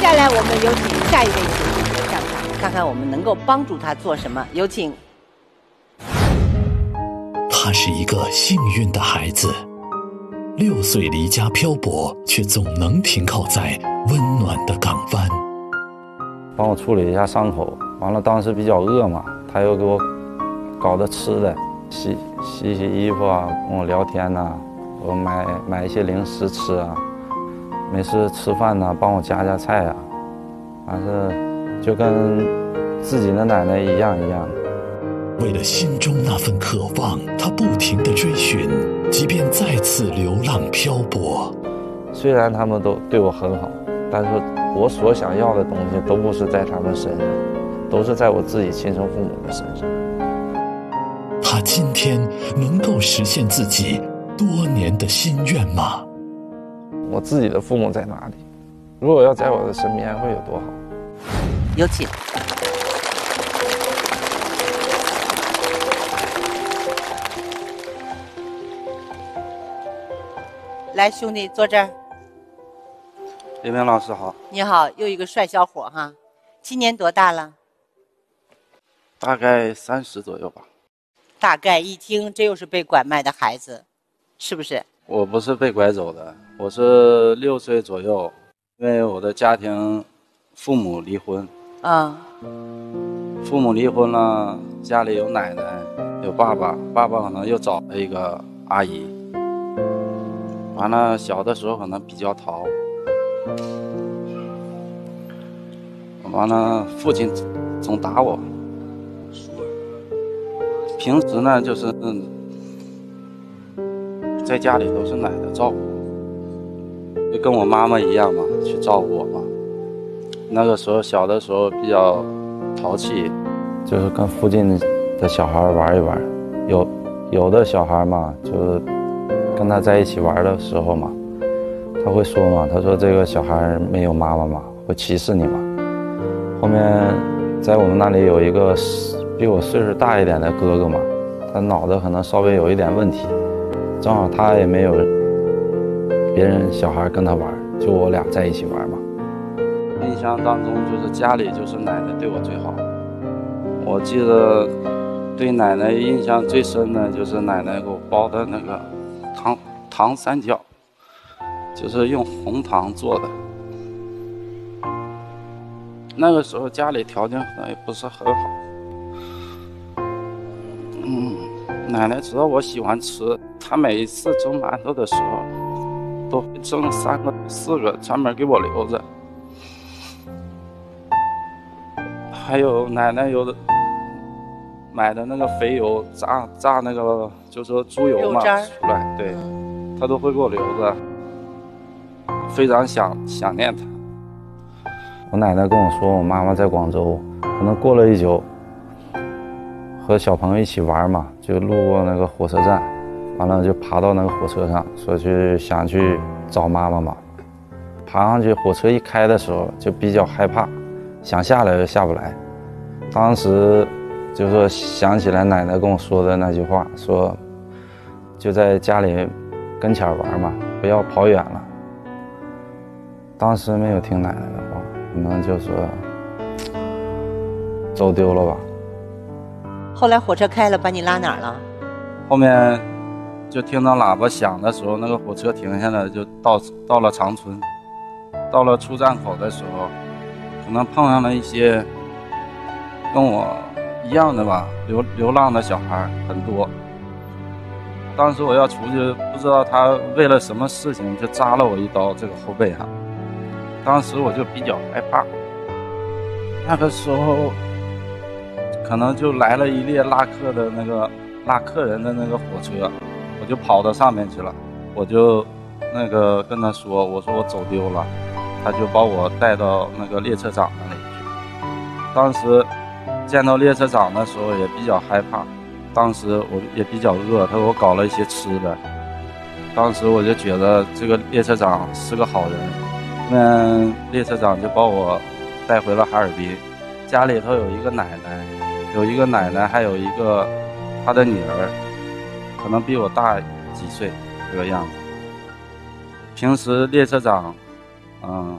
下来我们有请下一位求助者上场，看看我们能够帮助他做什么。有请。 他是一个幸运的孩子，6岁离家漂泊，却总能停靠在温暖的港湾。 帮我处理一下伤口，完了当时比较饿嘛，他又给我搞的吃的，洗衣服啊，跟我聊天呐，我买一些零食吃啊，没事吃饭呐，帮我夹菜啊，反正就跟自己的奶奶一样的。 为了心中那份渴望，他不停地追寻，即便再次流浪漂泊。 虽然他们都对我很好，但是我所想要的东西都不是在他们身上，都是在我自己亲生父母的身上。 他今天能够实现自己多年的心愿吗？ 我自己的父母在哪里？如果要在我的身边会有多好？ 有请。来，兄弟，坐这儿。 李明老师好。 你好，又一个帅小伙哈，今年多大了？ 大概30左右吧。 大概一听，这又是被拐卖的孩子，是不是？ 我不是被拐走的，我是6岁左右，因为我的家庭父母离婚。父母离婚了，家里有奶奶，有爸爸，爸爸可能又找了一个阿姨。完了，小的时候可能比较淘，完了父亲总打我。平时呢，就是在家里都是奶奶照顾，就跟我妈妈一样嘛，去照顾我嘛。那个时候小的时候比较淘气， 就是跟附近的小孩玩一玩，有的小孩嘛，就跟他在一起玩的时候嘛，他会说嘛，他说这个小孩没有妈妈嘛，会歧视你嘛。后面在我们那里有一个比我岁数大一点的哥哥嘛，他脑子可能稍微有一点问题，正好他也没有别人小孩跟他玩，就我俩在一起玩嘛。 印象当中就是家里就是奶奶对我最好。我记得对奶奶印象最深的就是奶奶给我包的那个糖三角，就是用红糖做的。那个时候家里条件可能也不是很好。奶奶知道我喜欢吃，她每一次蒸馒头的时候都会蒸3个4个专门给我留着。还有奶奶有的买的那个肥油炸那个就是说猪油嘛出来，对，她都会给我留着，非常想念她。 我奶奶跟我说，我妈妈在广州，可能过了一宿，和小朋友一起玩嘛，就路过那个火车站，完了就爬到那个火车上，说想去找妈妈嘛。爬上去，火车一开的时候就比较害怕，想下来又下不来。当时就说想起来奶奶跟我说的那句话，说就在家里跟前玩嘛，不要跑远了。当时没有听奶奶的话，可能就说走丢了吧。 后来火车开了，把你拉哪儿了？ 后面就听到喇叭响的时候，那个火车停下来，就到了长春。到了出站口的时候，可能碰上了一些跟我一样的吧，流浪的小孩很多。当时我要出去，不知道他为了什么事情就扎了我一刀，这个后背上。当时我就比较害怕。那个时候可能就来了一列拉客人的那个火车，我就跑到上面去了，我就跟他说，我说我走丢了，他就把我带到那个列车长那里去。当时见到列车长的时候也比较害怕，当时我也比较饿，他给我搞了一些吃的。当时我就觉得这个列车长是个好人，那列车长就把我带回了哈尔滨。家里头有一个奶奶，还有一个她的女儿，可能比我大几岁这个样子。平时列车长